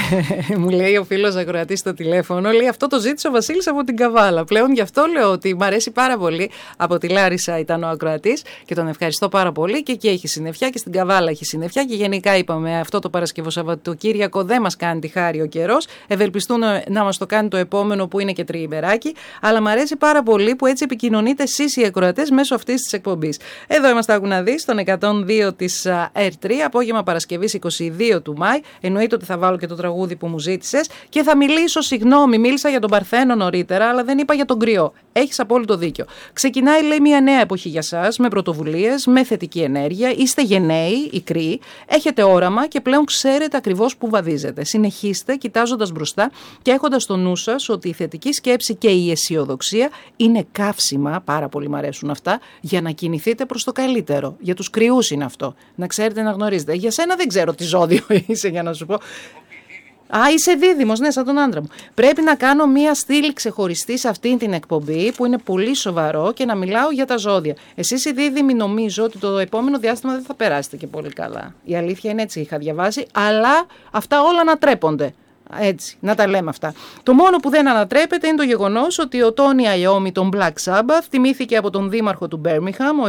Μου λέει ο φίλος ακροατής στο τηλέφωνο, λέει αυτό το ζήτησε ο Βασίλης από την Καβάλα. Πλέον γι' αυτό λέω ότι μου αρέσει πάρα πολύ. Από τη Λάρισα ήταν ο ακροατής και τον ευχαριστώ πάρα πολύ. Και εκεί έχει συννεφιά και στην Καβάλα έχει συννεφιά. Και γενικά είπαμε αυτό το Παρασκευό Σαββατοκύριακο δεν μας κάνει τη χάρη ο καιρός. Ευελπιστούν να μας το κάνει το επόμενο που είναι και τριημεράκι. Αλλά μου αρέσει πάρα πολύ που έτσι επικοινωνείτε εσείς οι ακροατές μέσω αυτής της εκπομπής. Εδώ είμαστε, άκου να δεις, στον 102 της R3, απόγευμα Παρασκευής 22 του Μάη. Εννοείται ότι θα βάλω και το τραγούδι που μου ζήτησες και θα μιλήσω, συγγνώμη, μίλησα για τον Παρθένο νωρίτερα, αλλά δεν είπα για τον κρυό. Έχεις απόλυτο δίκιο. Ξεκινάει, λέει, μια νέα εποχή για σας, με πρωτοβουλίες, με θετική ενέργεια. Είστε γενναίοι, οι κρύοι, έχετε όραμα και πλέον ξέρετε ακριβώς που βαδίζετε. Συνεχίστε κοιτάζοντας μπροστά και έχοντας στο νου σας ότι η θετική σκέψη και η αισιοδοξία είναι καύσιμα, πάρα πολύ μου αρέσουν αυτά, για να κινηθείτε προς το καλύτερο. Για τους κρυούς είναι αυτό. Να ξέρετε, να γνωρίζετε. Για σένα δεν ξέρω τι ζώδιο είσαι, για να σου πω. Α, είσαι δίδυμος, ναι, σαν τον άντρα μου. Πρέπει να κάνω μία στήλη ξεχωριστή σε αυτή την εκπομπή που είναι πολύ σοβαρό και να μιλάω για τα ζώδια. Εσείς οι δίδυμοι νομίζω ότι το επόμενο διάστημα δεν θα περάσετε και πολύ καλά. Η αλήθεια είναι έτσι, είχα διαβάσει, αλλά αυτά όλα ανατρέπονται. Έτσι, να τα λέμε αυτά. Το μόνο που δεν ανατρέπεται είναι το γεγονός ότι ο Τόνι Αϊόμι, τον Black Sabbath, τιμήθηκε από τον δήμαρχο του Μπέρμιγχαμ. Ο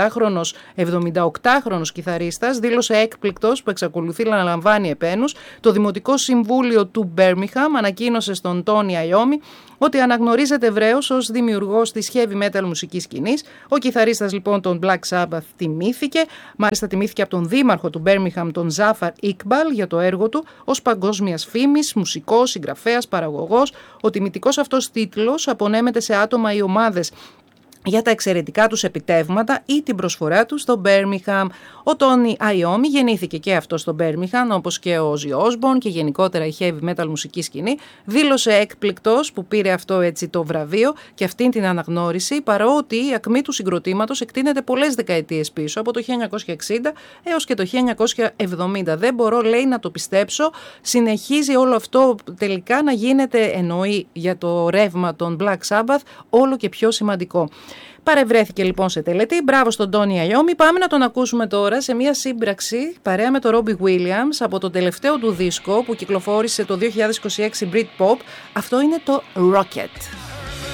78χρονος κιθαρίστας δήλωσε έκπληκτος που εξακολουθεί να λαμβάνει επένους. Το Δημοτικό Συμβούλιο του Μπέρμιγχαμ ανακοίνωσε στον Τόνι Αϊόμι ότι αναγνωρίζεται ευρέως ως δημιουργός της heavy metal μουσικής σκηνής. Ο κιθαρίστας λοιπόν τον Black Sabbath τιμήθηκε. Μάλιστα τιμήθηκε από τον δήμαρχο του Μπέρμιγχαμ, τον Ζάφαρ Ικμπαλ, για το έργο του ως παγκόσμιας φήμης, μουσικός, συγγραφέας, παραγωγός. Ο τιμητικός αυτός τίτλος απονέμεται σε άτομα ή ομάδες για τα εξαιρετικά τους επιτεύγματα ή την προσφορά τους στο Μπέρμιγχαμ. Ο Τόνι Αϊόμι γεννήθηκε και αυτό στο Μπέρμιγχαμ, όπως και ο Όζι Όσμπορν και γενικότερα η heavy metal μουσική σκηνή. Δήλωσε έκπληκτος που πήρε αυτό έτσι το βραβείο και αυτήν την αναγνώριση, παρότι η ακμή του συγκροτήματος εκτείνεται πολλές δεκαετίες πίσω, από το 1960 έως και το 1970. Δεν μπορώ, λέει, να το πιστέψω. Συνεχίζει όλο αυτό τελικά να γίνεται, εννοεί για το ρεύμα των Black Sabbath, όλο και πιο σημαντικό. Παρευρέθηκε λοιπόν σε τελετή. Μπράβο στον Τόνι Αϊόμι. Πάμε να τον ακούσουμε τώρα σε μια σύμπραξη παρέα με τον Ρόμπι Williams από το τελευταίο του δίσκο που κυκλοφόρησε το 2026 Britpop. Αυτό είναι το Rocket.